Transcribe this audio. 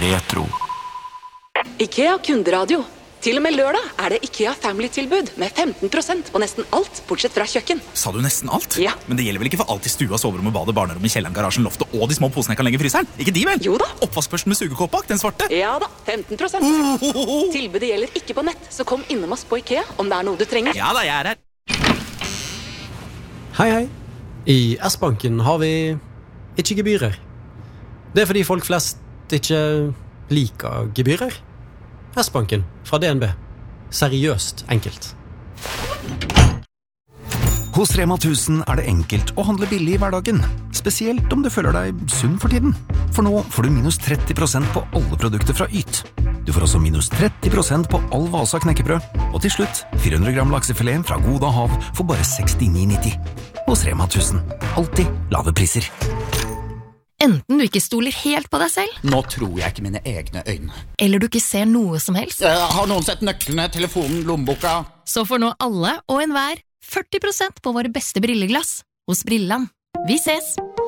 retro. IKEA kunderadio. Til og med lørdag det IKEA Family-tilbud med 15% på nesten alt, bortsett fra kjøkken. Sa du nesten alt? Ja. Men det gjelder vel ikke for alt I stua, soverommet, badet, barnerommet, kjelleren, garasjen, loftet og de små posene jeg kan legge I fryseren? Ikke de vel? Jo da. Oppvaskbørsten med sugekopp bak, den svarte? Ja da, 15%. Tilbudet gjelder ikke på nett, så kom innom oss på IKEA om det noe du trenger. Ja da, jeg her. Hei, hei. I S-banken har vi ikke gebyrer. Det fordi folk flest ikke liker gebyrer. S-banken fra DNB. Seriøst enkelt. Hos Rema 1000 det enkelt å handle billig I hverdagen, spesielt om du føler deg sunn for tiden. For nå får du minus 30% på alle produkter fra Yt. Du får også minus 30% på all Vasa knekkebrød. Og til slutt, 400 gram laksefilet fra Goda Hav for bare 69,90. Hos Rema 1000. Alltid lave priser. Enten du ikke stoler helt på deg selv. Nå tror jeg ikke mine egne øyne. Eller du ikke ser noe som helst. Har noen sett nøklene, telefonen, lommeboka? Så får nå alle og enhver 40% på våre beste brilleglass hos Brilland. Vi ses!